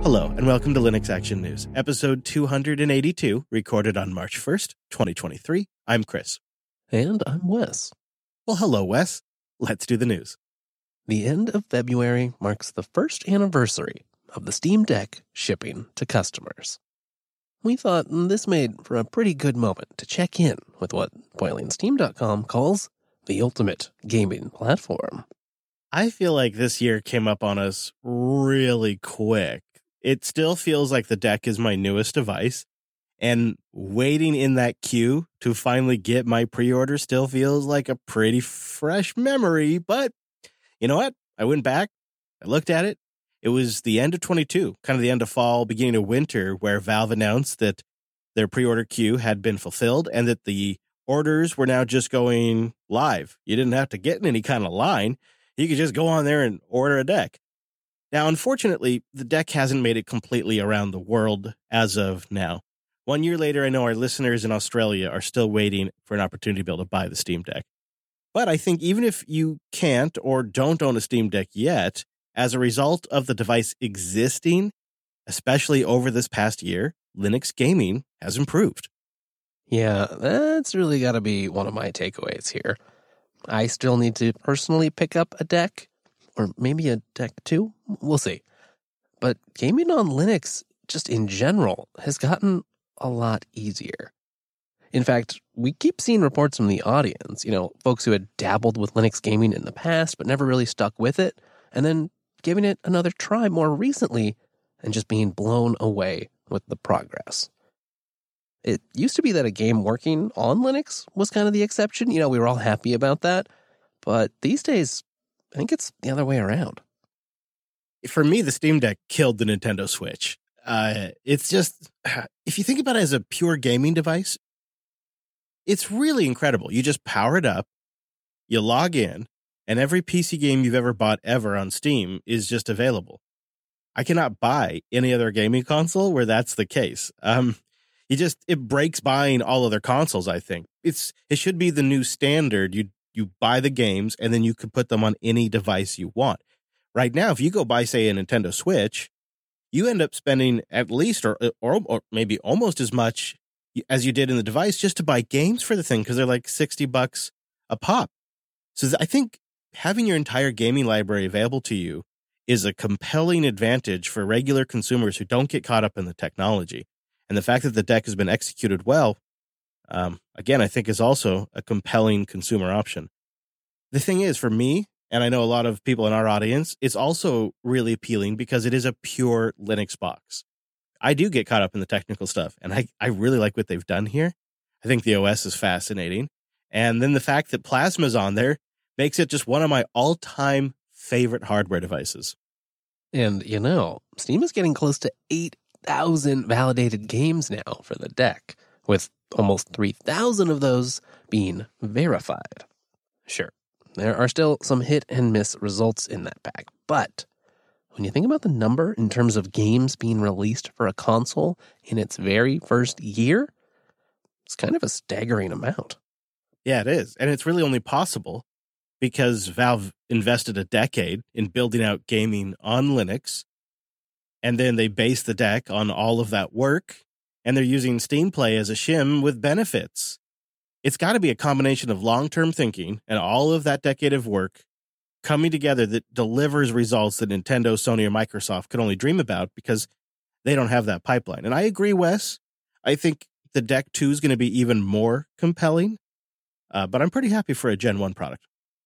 Hello, and welcome to Linux Action News, episode 282, recorded on March 1st, 2023. I'm Chris. And I'm Wes. Well, hello, Wes. Let's do the news. The end of February marks the first anniversary of the Steam Deck shipping to customers. We thought this made for a pretty good moment to check in with what BoilingSteam.com calls the ultimate gaming platform. I feel like this year came up on us really quick. It still feels like the Deck is my newest device, and waiting in that queue to finally get my pre-order still feels like a pretty fresh memory. But you know what? I went back, I looked at it. It was the end of 22, kind of the end of fall, beginning of winter, where Valve announced that their pre-order queue had been fulfilled and that the orders were now just going live. You didn't have to get in any kind of line. You could just go on there and order a Deck. Now, unfortunately, the Deck hasn't made it completely around the world as of now. 1 year later, I know our listeners in Australia are still waiting for an opportunity to be able to buy the Steam Deck. But I think even if you can't or don't own a Steam Deck yet, as a result of the device existing, especially over this past year, Linux gaming has improved. Yeah, that's really got to be one of my takeaways here. I still need to personally pick up a Deck, or maybe a Deck 2, we'll see. But gaming on Linux, just in general, has gotten a lot easier. In fact, we keep seeing reports from the audience, folks who had dabbled with Linux gaming in the past but never really stuck with it, and then giving it another try more recently and just being blown away with the progress. It used to be that a game working on Linux was kind of the exception. We were all happy about that. But these days, I think it's the other way around. For me, the Steam Deck killed the Nintendo Switch. It's just, if you think about it as a pure gaming device, it's really incredible. You just power it up, you log in, and every PC game you've ever bought ever on Steam is just available. I cannot buy any other gaming console where that's the case. It breaks buying all other consoles, I think. It should be the new standard. You buy the games, and then you can put them on any device you want. Right now, if you go buy, say, a Nintendo Switch, you end up spending at least or maybe almost as much as you did in the device just to buy games for the thing, because they're like $60 a pop. So I think having your entire gaming library available to you is a compelling advantage for regular consumers who don't get caught up in the technology. And the fact that the Deck has been executed well, again, I think is also a compelling consumer option. The thing is, for me, and I know a lot of people in our audience, it's also really appealing because it is a pure Linux box. I do get caught up in the technical stuff, and I really like what they've done here. I think the OS is fascinating. And then the fact that Plasma's on there makes it just one of my all-time favorite hardware devices. And, Steam is getting close to 8,000 validated games now for the Deck, with almost 3,000 of those being verified. Sure, there are still some hit and miss results in that pack, but when you think about the number in terms of games being released for a console in its very first year, it's kind of a staggering amount. Yeah, it is. And it's really only possible because Valve invested a decade in building out gaming on Linux, and then they base the Deck on all of that work, and they're using Steam Play as a shim with benefits. It's got to be a combination of long-term thinking and all of that decade of work coming together that delivers results that Nintendo, Sony, or Microsoft could only dream about because they don't have that pipeline. And I agree, Wes. I think the Deck 2 is going to be even more compelling, but I'm pretty happy for a Gen 1 product.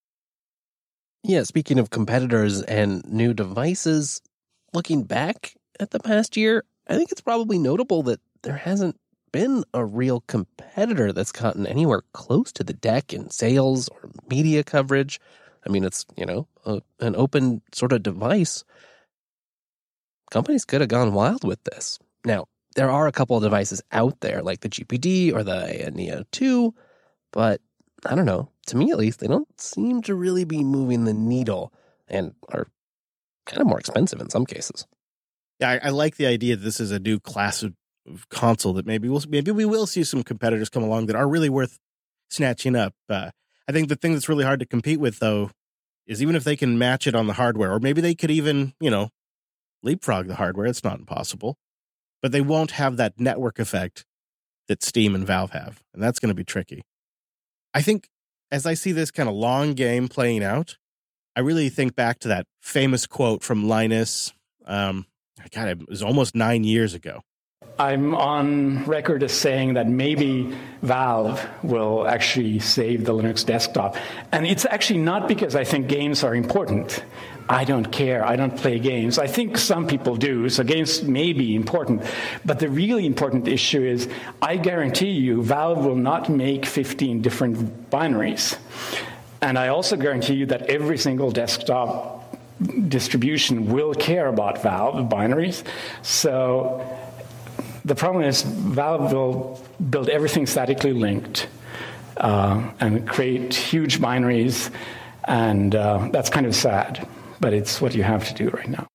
Yeah, speaking of competitors and new devices, looking back at the past year, I think it's probably notable that there hasn't been a real competitor that's gotten anywhere close to the Deck in sales or media coverage. I mean, it's, an open sort of device. Companies could have gone wild with this. Now, there are a couple of devices out there, like the GPD or the Neo 2, but I don't know. To me, at least, they don't seem to really be moving the needle and are kind of more expensive in some cases. Yeah, I like the idea that this is a new class of console that maybe we will see some competitors come along that are really worth snatching up. I think the thing that's really hard to compete with, though, is even if they can match it on the hardware, or maybe they could even, leapfrog the hardware. It's not impossible. But they won't have that network effect that Steam and Valve have. And that's going to be tricky. I think as I see this kind of long game playing out, I really think back to that famous quote from Linus. It was almost 9 years ago. I'm on record as saying that maybe Valve will actually save the Linux desktop. And it's actually not because I think games are important. I don't care. I don't play games. I think some people do, so games may be important. But the really important issue is, I guarantee you, Valve will not make 15 different binaries. And I also guarantee you that every single desktop distribution will care about Valve binaries. So the problem is Valve will build everything statically linked and create huge binaries, and that's kind of sad, but it's what you have to do right now.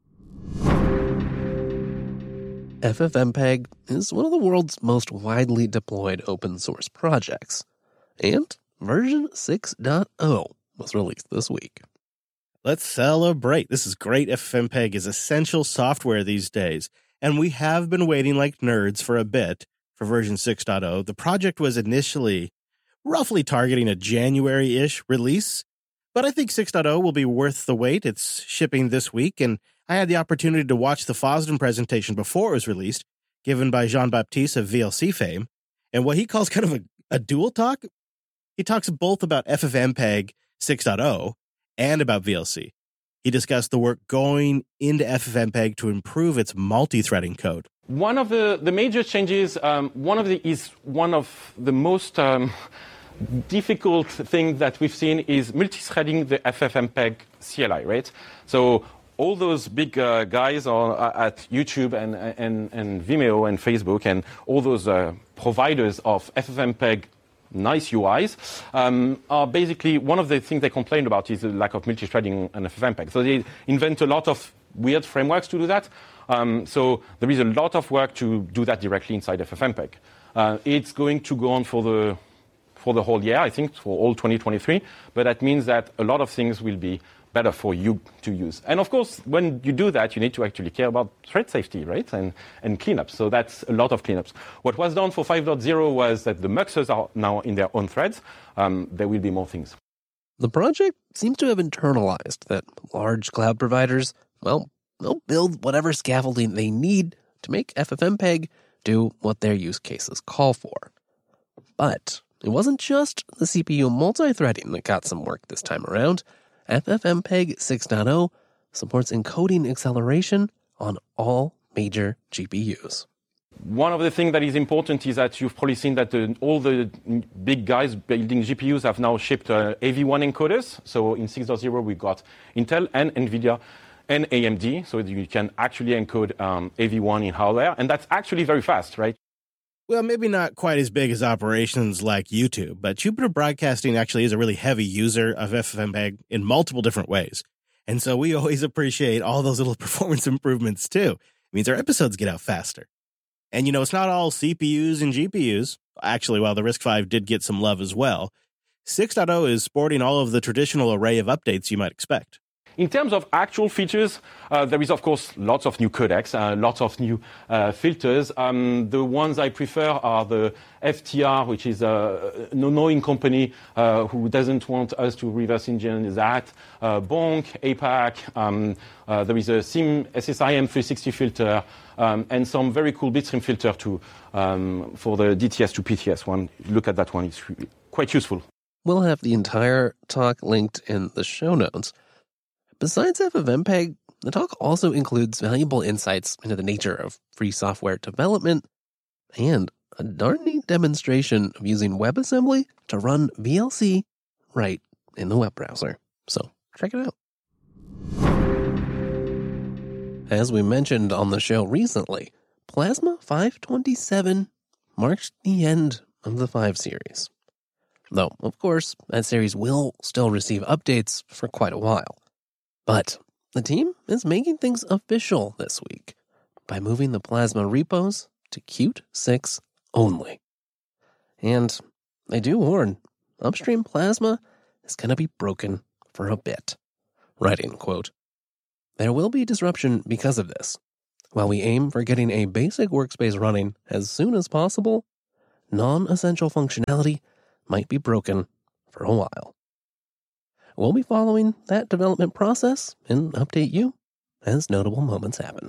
FFmpeg is one of the world's most widely deployed open source projects, and version 6.0 was released this week. Let's celebrate. This is great. FFmpeg is essential software these days. And we have been waiting like nerds for a bit for version 6.0. The project was initially roughly targeting a January-ish release, but I think 6.0 will be worth the wait. It's shipping this week, and I had the opportunity to watch the Fosden presentation before it was released, given by Jean-Baptiste of VLC fame, and what he calls kind of a dual talk. He talks both about FFmpeg 6.0 and about VLC. He discussed the work going into FFmpeg to improve its multi-threading code. One of the major changes, one of the most difficult things that we've seen is multi-threading the FFmpeg CLI, right? So all those big guys at YouTube and Vimeo and Facebook and all those providers of FFmpeg nice UIs are basically one of the things they complain about is the lack of multi-threading on FFmpeg. So they invent a lot of weird frameworks to do that. So there is a lot of work to do that directly inside FFmpeg. It's going to go on for the whole year, I think, for all 2023. But that means that a lot of things will be better for you to use. And of course, when you do that, you need to actually care about thread safety, right? And cleanups. So that's a lot of cleanups. What was done for 5.0 was that the muxes are now in their own threads. There will be more things. The project seems to have internalized that large cloud providers, well, they'll build whatever scaffolding they need to make FFmpeg do what their use cases call for. But it wasn't just the CPU multi-threading that got some work this time around. FFmpeg 6.0 supports encoding acceleration on all major GPUs. One of the things that is important is that you've probably seen that all the big guys building GPUs have now shipped AV1 encoders. So in 6.0, we got Intel and NVIDIA and AMD. So you can actually encode AV1 in hardware. And that's actually very fast, right? Well, maybe not quite as big as operations like YouTube, but Jupiter Broadcasting actually is a really heavy user of FFmpeg in multiple different ways. And so we always appreciate all those little performance improvements too. It means our episodes get out faster. And it's not all CPUs and GPUs. Actually, while the RISC-V did get some love as well, 6.0 is sporting all of the traditional array of updates you might expect. In terms of actual features, there is, of course, lots of new codecs, lots of new filters. The ones I prefer are the FTR, which is a knowing company who doesn't want us to reverse engineer that. Bonk, APAC. There is a SIM SSIM 360 filter and some very cool bitstream filter for the DTS to PTS one. Look at that one. It's quite useful. We'll have the entire talk linked in the show notes. Besides FFmpeg, the talk also includes valuable insights into the nature of free software development and a darn neat demonstration of using WebAssembly to run VLC right in the web browser. So check it out. As we mentioned on the show recently, Plasma 527 marked the end of the 5 series. Though, of course, that series will still receive updates for quite a while. But the team is making things official this week by moving the Plasma repos to Qt 6 only. And they do warn, upstream Plasma is going to be broken for a bit. Writing, quote, There will be disruption because of this. While we aim for getting a basic workspace running as soon as possible, non-essential functionality might be broken for a while. We'll be following that development process and update you as notable moments happen.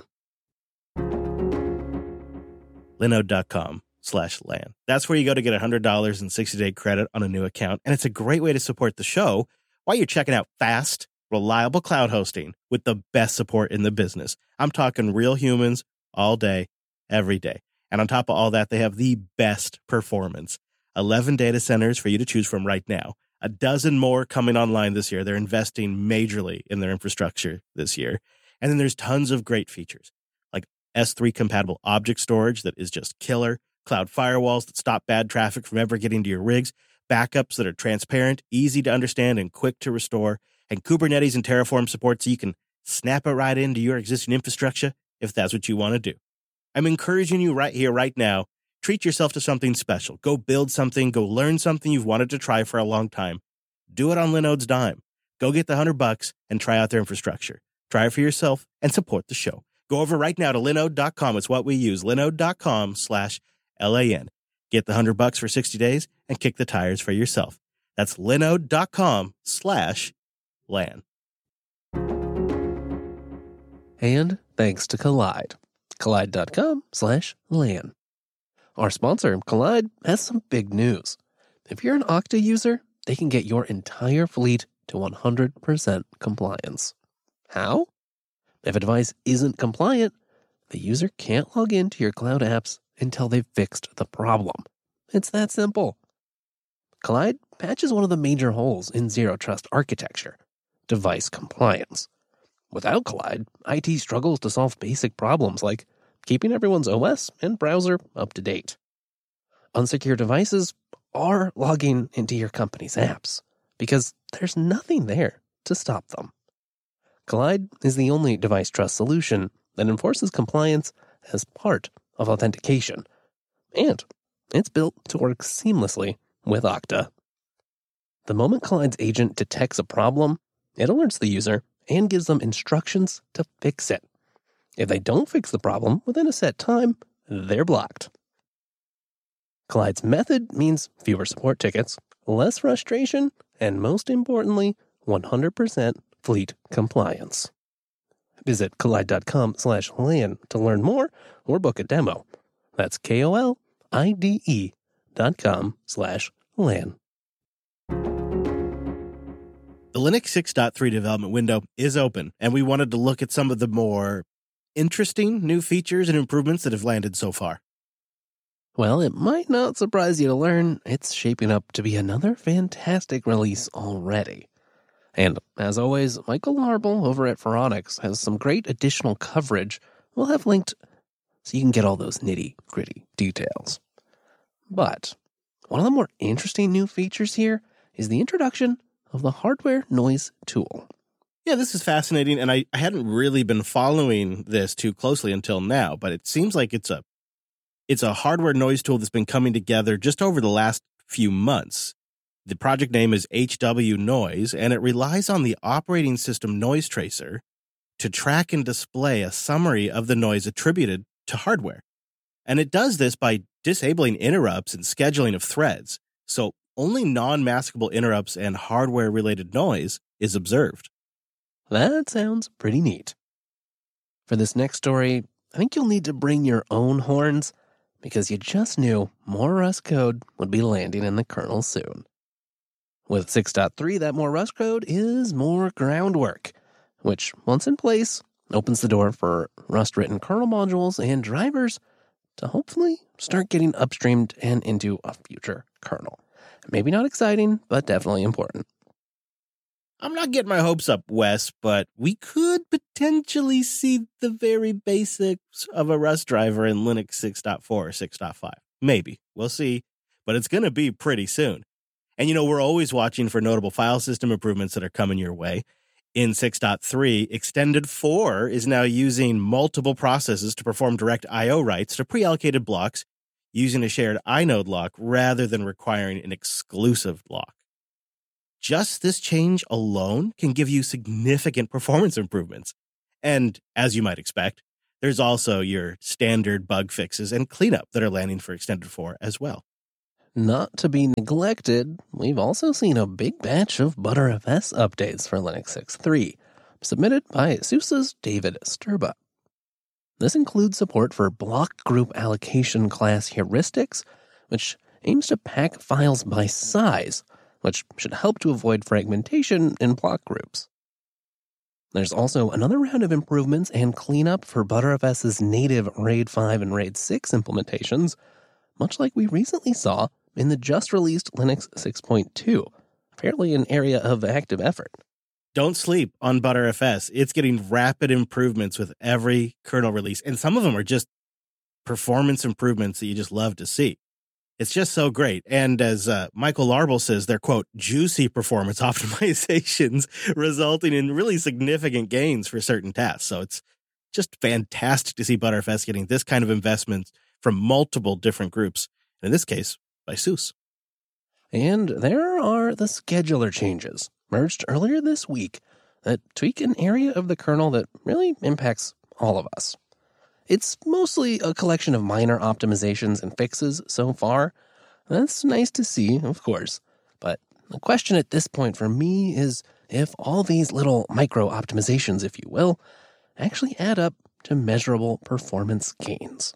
Linode.com/LAN. That's where you go to get $100 in 60-day credit on a new account, and it's a great way to support the show while you're checking out fast, reliable cloud hosting with the best support in the business. I'm talking real humans all day, every day. And on top of all that, they have the best performance. 11 data centers for you to choose from right now. A dozen more coming online this year. They're investing majorly in their infrastructure this year. And then there's tons of great features like S3 compatible object storage that is just killer, cloud firewalls that stop bad traffic from ever getting to your rigs, backups that are transparent, easy to understand, and quick to restore, and Kubernetes and Terraform support so you can snap it right into your existing infrastructure if that's what you want to do. I'm encouraging you right here, right now, treat yourself to something special. Go build something, go learn something you've wanted to try for a long time. Do it on Linode's dime. Go get the $100 and try out their infrastructure. Try it for yourself and support the show. Go over right now to Linode.com. It's what we use. Linode.com/LAN. Get the $100 for 60 days and kick the tires for yourself. That's Linode.com/LAN. And thanks to Kolide. Kolide.com/LAN. Our sponsor, Kolide, has some big news. If you're an Okta user, they can get your entire fleet to 100% compliance. How? If a device isn't compliant, the user can't log into your cloud apps until they've fixed the problem. It's that simple. Kolide patches one of the major holes in Zero Trust architecture, device compliance. Without Kolide, IT struggles to solve basic problems like keeping everyone's OS and browser up to date. Unsecure devices are logging into your company's apps because there's nothing there to stop them. Kolide is the only device trust solution that enforces compliance as part of authentication, and it's built to work seamlessly with Okta. The moment Kolide's agent detects a problem, it alerts the user and gives them instructions to fix it. If they don't fix the problem within a set time, they're blocked. Kolide's method means fewer support tickets, less frustration, and most importantly, 100% fleet compliance. Visit Kolide.com/LAN to learn more or book a demo. That's KOLIDE.com/LAN. The Linux 6.3 development window is open, and we wanted to look at some of the more interesting new features and improvements that have landed so far. Well, it might not surprise you to learn it's shaping up to be another fantastic release already. And as always, Michael Larble over at Phoronix has some great additional coverage we'll have linked so you can get all those nitty-gritty details. But one of the more interesting new features here is the introduction of the hardware noise tool. Yeah, this is fascinating, and I hadn't really been following this too closely until now, but it seems like it's a hardware noise tool that's been coming together just over the last few months. The project name is HW Noise, and it relies on the operating system noise tracer to track and display a summary of the noise attributed to hardware. And it does this by disabling interrupts and scheduling of threads, so only non-maskable interrupts and hardware-related noise is observed. That sounds pretty neat. For this next story, I think you'll need to bring your own horns because you just knew more Rust code would be landing in the kernel soon. With 6.3, that more Rust code is more groundwork, which, once in place, opens the door for Rust-written kernel modules and drivers to hopefully start getting upstreamed and into a future kernel. Maybe not exciting, but definitely important. I'm not getting my hopes up, Wes, but we could potentially see the very basics of a Rust driver in Linux 6.4 or 6.5. Maybe. We'll see. But it's going to be pretty soon. And, we're always watching for notable file system improvements that are coming your way. In 6.3, Extended 4 is now using multiple processes to perform direct I.O. writes to pre-allocated blocks using a shared inode lock rather than requiring an exclusive lock. Just this change alone can give you significant performance improvements. And as you might expect, there's also your standard bug fixes and cleanup that are landing for Extended 4 as well. Not to be neglected, we've also seen a big batch of ButterFS updates for Linux 6.3, submitted by SUSE's David Sturba. This includes support for block group allocation class heuristics, which aims to pack files by size, which should help to avoid fragmentation in block groups. There's also another round of improvements and cleanup for ButterFS's native RAID 5 and RAID 6 implementations, much like we recently saw in the just-released Linux 6.2, fairly an area of active effort. Don't sleep on ButterFS. It's getting rapid improvements with every kernel release, and some of them are just performance improvements that you just love to see. It's just so great. And as Michael Larble says, they're, quote, juicy performance optimizations resulting in really significant gains for certain tasks. So it's just fantastic to see ButterFS getting this kind of investment from multiple different groups. In this case, by SUSE. And there are the scheduler changes, merged earlier this week, that tweak an area of the kernel that really impacts all of us. It's mostly a collection of minor optimizations and fixes so far. That's nice to see, of course. But the question at this point for me is if all these little micro optimizations, if you will, actually add up to measurable performance gains.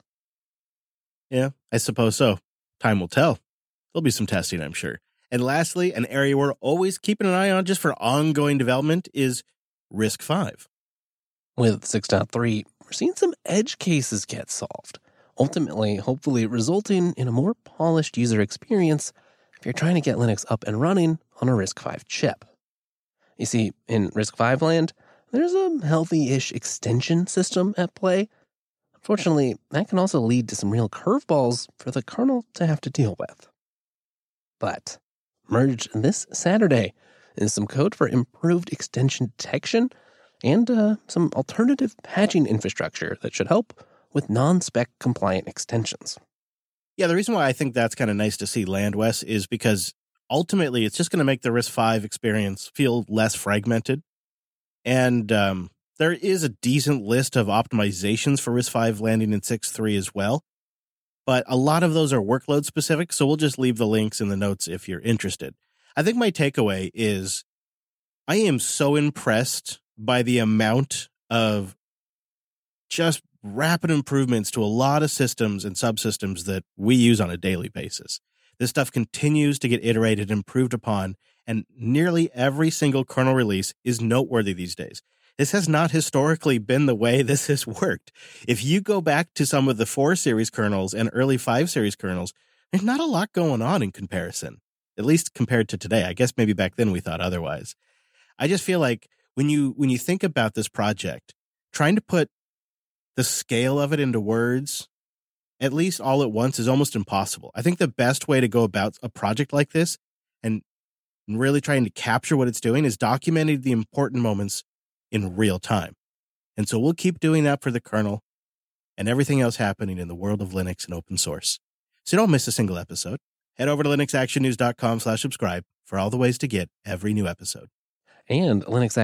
Yeah, I suppose so. Time will tell. There'll be some testing, I'm sure. And lastly, an area we're always keeping an eye on just for ongoing development is RISC-V. With 6.3, we're seeing some edge cases get solved, ultimately, hopefully resulting in a more polished user experience if you're trying to get Linux up and running on a RISC-V chip. You see, in RISC-V land, there's a healthy-ish extension system at play. Unfortunately, that can also lead to some real curveballs for the kernel to have to deal with. But merged this Saturday is some code for improved extension detection and some alternative patching infrastructure that should help with non-spec compliant extensions. Yeah, the reason why I think that's kind of nice to see land, Wes, is because ultimately it's just going to make the RISC-V experience feel less fragmented. And there is a decent list of optimizations for RISC-V landing in 6.3 as well. But a lot of those are workload specific, so we'll just leave the links in the notes if you're interested. I think my takeaway is I am so impressed by the amount of just rapid improvements to a lot of systems and subsystems that we use on a daily basis. This stuff continues to get iterated and improved upon, and nearly every single kernel release is noteworthy these days. This has not historically been the way this has worked. If you go back to some of the 4 series kernels and early 5 series kernels, there's not a lot going on in comparison, at least compared to today. I guess maybe back then we thought otherwise. I just feel like when you think about this project, trying to put the scale of it into words, at least all at once, is almost impossible. I think the best way to go about a project like this and really trying to capture what it's doing is documenting the important moments in real time. And so we'll keep doing that for the kernel and everything else happening in the world of Linux and open source. So don't miss a single episode. Head over to linuxactionnews.com/subscribe for all the ways to get every new episode. And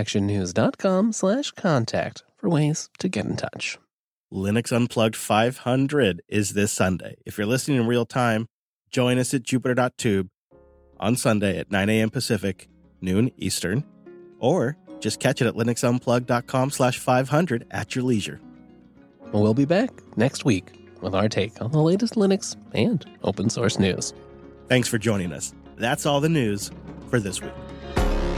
linuxactionnews.com/contact for ways to get in touch. Linux Unplugged 500 is this Sunday. If you're listening in real time, join us at Jupiter.tube on Sunday at 9 a.m. Pacific, noon Eastern, or just catch it at linuxunplugged.com/500 at your leisure. We'll be back next week with our take on the latest Linux and open source news. Thanks for joining us. That's all the news for this week.